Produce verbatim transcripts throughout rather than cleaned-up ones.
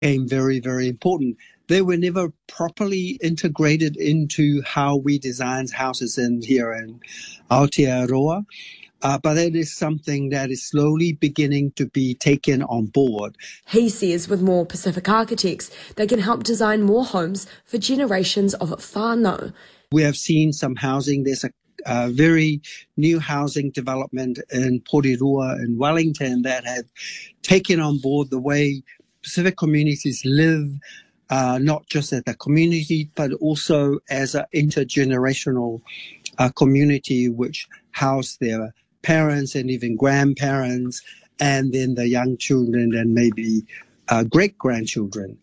became very, very important. They were never properly integrated into how we design houses in here in Aotearoa. Uh, but that is something that is slowly beginning to be taken on board. He says with more Pacific architects, they can help design more homes for generations of whānau. We have seen some housing. There's a, a very new housing development in Porirua in Wellington that have taken on board the way Pacific communities live, uh, not just as a community, but also as an intergenerational uh, community which house their parents and even grandparents, and then the young children and maybe uh, great-grandchildren.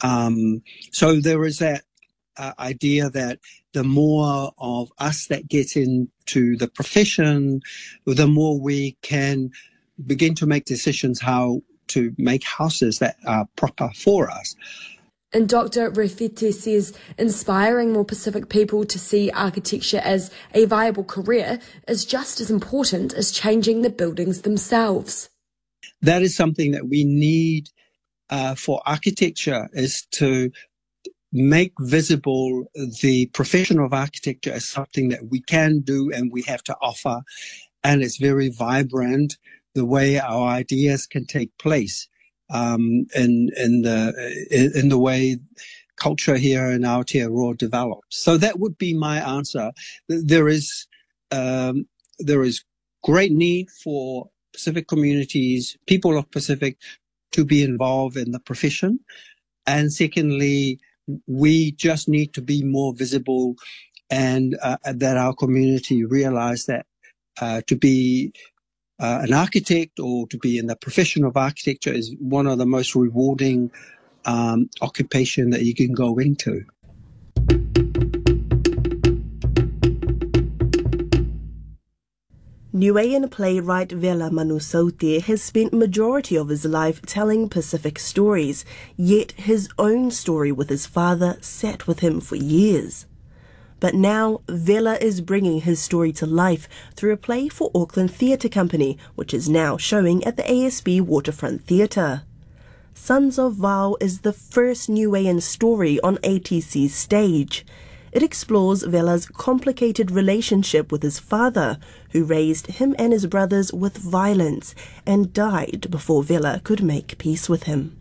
Um, so there is that uh, idea that the more of us that get into the profession, the more we can begin to make decisions how to make houses that are proper for us. And Doctor Rewhiti says inspiring more Pacific people to see architecture as a viable career is just as important as changing the buildings themselves. That is something that we need uh, for architecture, is to make visible the profession of architecture as something that we can do and we have to offer. And it's very vibrant, the way our ideas can take place. Um, in, in the, in, in the way culture here in Aotearoa develops. So that would be my answer. There is, um, there is great need for Pacific communities, people of Pacific, to be involved in the profession. And secondly, we just need to be more visible, and uh, that our community realize that uh, to be Uh, an architect or to be in the profession of architecture is one of the most rewarding um, occupation that you can go into. Niuean playwright Vela Manusaute has spent majority of his life telling Pacific stories, yet his own story with his father sat with him for years. But now, Vela is bringing his story to life through a play for Auckland Theatre Company, which is now showing at the A S B Waterfront Theatre. Sons of Vao is the first Niuean story on A T C's stage. It explores Vela's complicated relationship with his father, who raised him and his brothers with violence and died before Vela could make peace with him.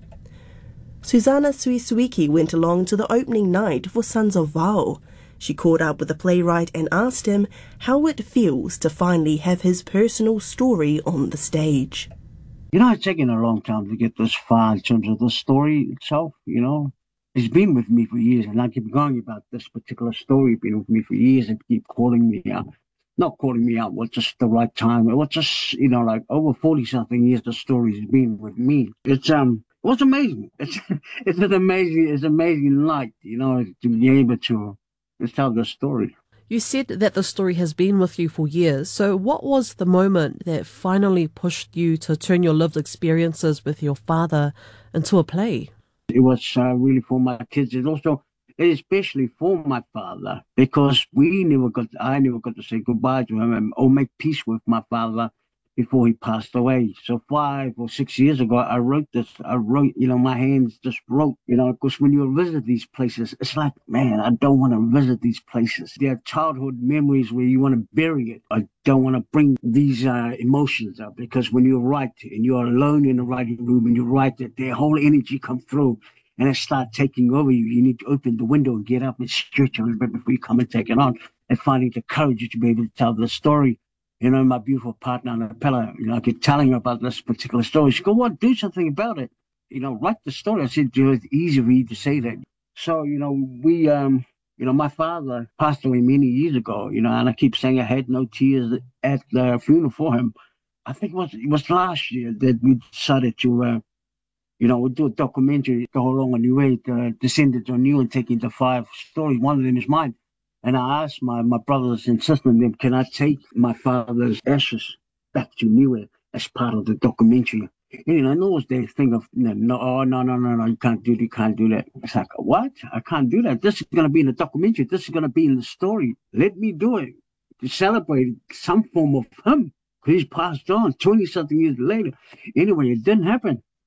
Susanna Suisuiki went along to the opening night for Sons of Vao. She caught up with the playwright and asked him how it feels to finally have his personal story on the stage. You know, it's taken a long time to get this far in terms of the story itself, you know. It's been with me for years, and I keep going about this particular story, been with me for years, and keep calling me out. Not calling me out, was just the right time. It was just, you know, like over forty-something years the story's been with me. It's, um, it was amazing. It's, it's an amazing, it's an amazing night, you know, to be able to Let's tell the story. You said that the story has been with you for years. So what was the moment that finally pushed you to turn your lived experiences with your father into a play? It was uh, really for my kids. It's also especially for my father, because we never got, I never got to say goodbye to him or make peace with my father before he passed away. So five or six years ago, I wrote this. I wrote, you know, my hands just wrote, you know, because when you visit these places, it's like, man, I don't want to visit these places. They are childhood memories where you want to bury it. I don't want to bring these uh, emotions up, because when you write and you're alone in the writing room and you write it, their whole energy comes through and it starts taking over you. You need to open the window and get up and stretch a little bit before you come and take it on, and finding the courage to be able to tell the story. You know, my beautiful partner, Annapella, you know, I keep telling her about this particular story. She goes, well, do something about it. You know, write the story. I said, it's easy for you to say that. So, you know, we, um, you know, my father passed away many years ago, you know, and I keep saying I had no tears at the funeral for him. I think it was, it was last year that we decided to, uh, you know, we'll do a documentary, the whole long and way, uh, Descendants on You, and taking the five stories. One of them is mine. And I asked my, my brothers and sisters, them, can I take my father's ashes back to Niue as part of the documentary? And, you know, I know it's the thing of, you know, no, oh, no, no, no, no, you can't do that, you can't do that. It's like, what? I can't do that. This is going to be in the documentary. This is going to be in the story. Let me do it to celebrate some form of him, because he's passed on twenty-something years later. Anyway, it didn't happen.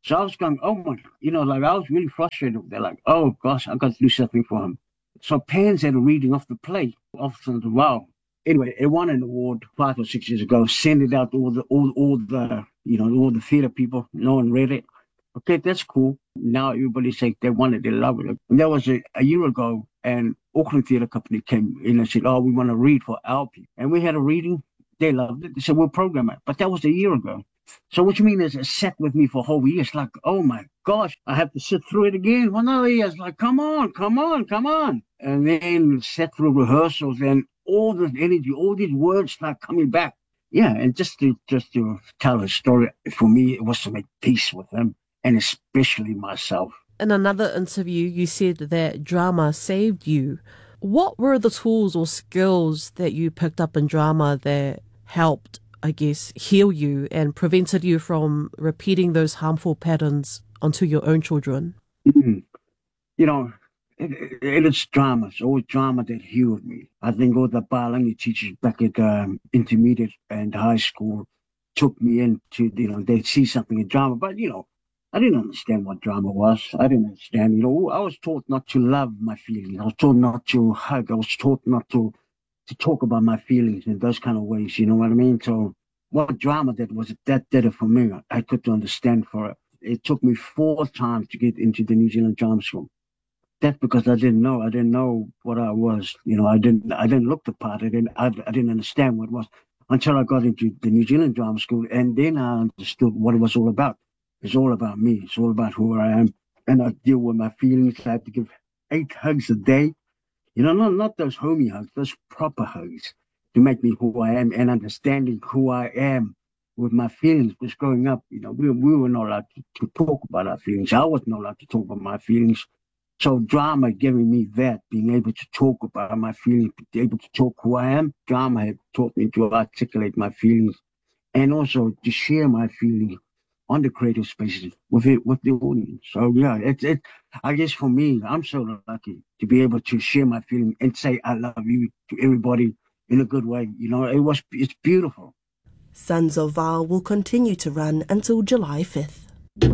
So I was going, oh my, you know, like I was really frustrated. They're like, oh gosh, I got to do something for him. So Pans had a reading off the play, off the wow. Anyway, it won an award five or six years ago. Sent it out to all the, all, all the, you know, all the theatre people. No one read it. Okay, that's cool. Now everybody say they want it, they love it. And that was a, a year ago, and Auckland Theatre Company came in and said, oh, we want to read for our people. And we had a reading. They loved it. They said, we'll program it. But that was a year ago. So what you mean is it sat with me for a whole year. It's like, oh my gosh, I have to sit through it again. Well, no, it's like, come on, come on, come on. And then sat through rehearsals and all this energy, all these words start coming back. Yeah, and just to just to tell a story, for me, it was to make peace with them, and especially myself. In another interview, you said that drama saved you. What were the tools or skills that you picked up in drama that helped, I guess, heal you and prevented you from repeating those harmful patterns onto your own children? Mm-hmm. You know, it, it, it is drama. It's always drama that healed me. I think all the Palangi teachers back at um, intermediate and high school took me into, you know, they'd see something in drama. But, you know, I didn't understand what drama was. I didn't understand, you know, I was taught not to love my feelings. I was taught not to hug. I was taught not to to talk about my feelings in those kind of ways, you know what I mean? So what drama that was, that did it for me. I couldn't understand for it. It took me four times to get into the New Zealand Drama School. That's because I didn't know. I didn't know what I was. You know, I didn't I didn't look the part. I didn't I, I didn't understand what it was until I got into the New Zealand Drama School, and then I understood what it was all about. It's all about me. It's all about who I am. And I deal with my feelings. I have to give eight hugs a day. You know, not, not those homie hugs, those proper hugs to make me who I am and understanding who I am with my feelings. Because growing up, you know, we, we were not allowed to, to talk about our feelings. I was not allowed to talk about my feelings. So drama giving me that, being able to talk about my feelings, being able to talk who I am. Drama had taught me to articulate my feelings and also to share my feelings on the creative spaces with it, with the audience. So yeah, it's it. I guess for me, I'm so lucky to be able to share my feeling and say I love you to everybody in a good way. You know, it was it's beautiful. Sons of Val will continue to run until July fifth.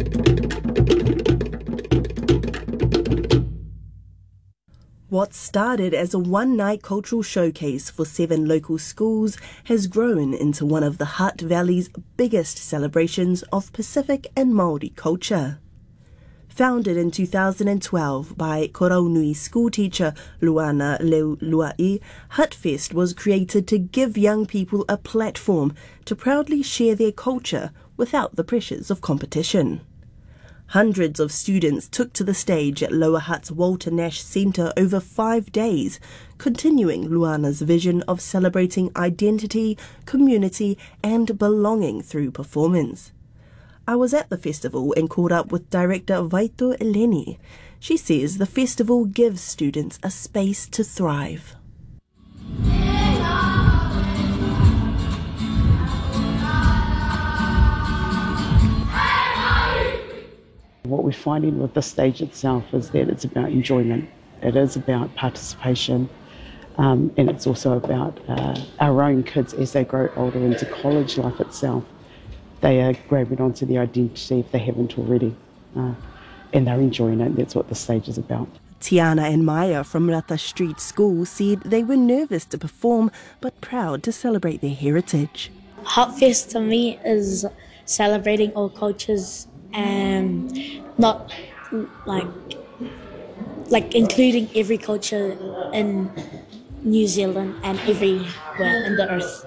What started as a one-night cultural showcase for seven local schools has grown into one of the Hutt Valley's biggest celebrations of Pacific and Māori culture. Founded in two thousand twelve by Koraunui schoolteacher Luana Leuluai, Huttfest was created to give young people a platform to proudly share their culture without the pressures of competition. Hundreds of students took to the stage at Lower Hutt's Walter Nash Centre over five days, continuing Luana's vision of celebrating identity, community and belonging through performance. I was at the festival and caught up with director Vaito Eleni. She says the festival gives students a space to thrive. What we're finding with the stage itself is that it's about enjoyment. It is about participation, um, and it's also about uh, our own kids as they grow older into college life itself. They are grabbing onto their identity if they haven't already, uh, and they're enjoying it. That's what the stage is about. Tiana and Maya from Rata Street School said they were nervous to perform but proud to celebrate their heritage. Huttfest to me is celebrating all cultures and not like like including every culture in New Zealand and everywhere in the earth.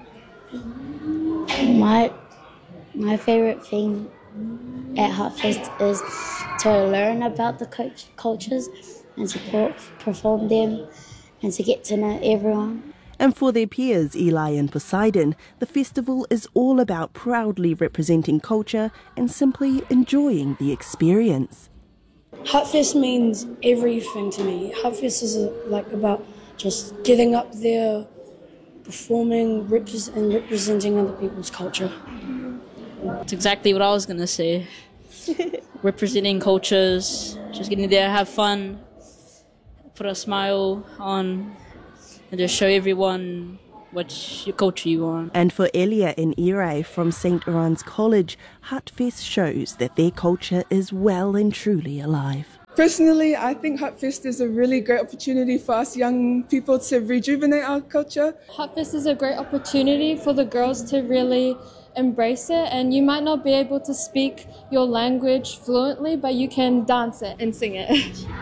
My my favorite thing at Huttfest is to learn about the cultures and to perform them and to get to know everyone. And for their peers, Eli and Poseidon, the festival is all about proudly representing culture and simply enjoying the experience. Huttfest means everything to me. Huttfest is like about just getting up there, performing repre- and representing other people's culture. That's exactly what I was going to say. Representing cultures, just getting there, have fun, put a smile on, and just show everyone which culture you want. And for Elia and Irae from Saint Iran's College, Hutfest shows that their culture is well and truly alive. Personally, I think Hutfest is a really great opportunity for us young people to rejuvenate our culture. Hutfest is a great opportunity for the girls to really embrace it, and you might not be able to speak your language fluently, but you can dance it and sing it.